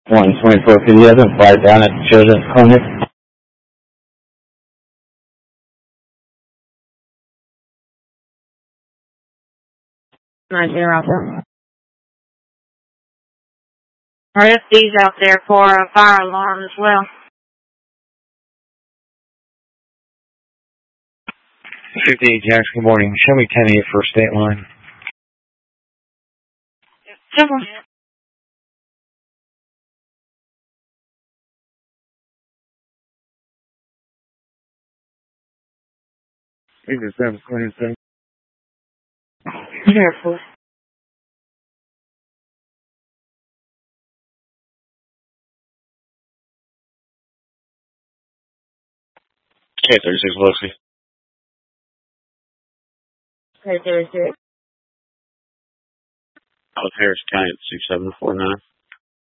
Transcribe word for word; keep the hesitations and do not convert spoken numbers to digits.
one twenty-four fifty-seven, flight down at Children's Clinic. nine zero out there. R F D's out there for a fire alarm as well. fifty-eight Jacks, good morning. Show me ten eight for state line. Simple. eighty-seven twenty-seven. Careful. K thirty-six Lucy. K thirty-six. Out of Harris County at six seven four nine.